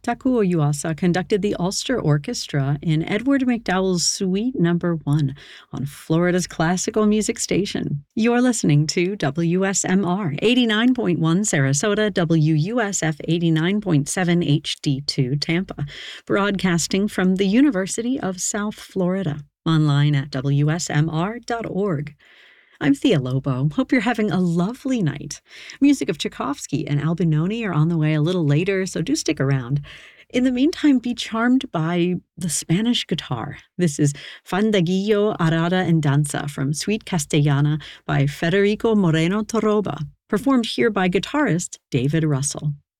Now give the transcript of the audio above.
Takuo Yuasa conducted the Ulster Orchestra in Edward McDowell's Suite No. 1 on Florida's classical music station. You're listening to WSMR 89.1 Sarasota, WUSF 89.7 HD2 Tampa, broadcasting from the University of South Florida, online at WSMR.org. I'm Thea Lobo. Hope you're having a lovely night. Music of Tchaikovsky and Albinoni are on the way a little later, so do stick around. In the meantime, be charmed by the Spanish guitar. This is Fandanguillo, Arada and Danza from Suite Castellana by Federico Moreno Torroba, performed here by guitarist David Russell.